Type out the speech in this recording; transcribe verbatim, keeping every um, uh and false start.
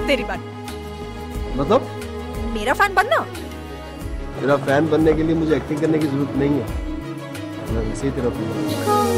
तेरी बात। मतलब मेरा फैन बनना? तेरा फैन बनने के लिए मुझे एक्टिंग करने की जरूरत नहीं है, मैं वैसे ही तेरा फैन हूं।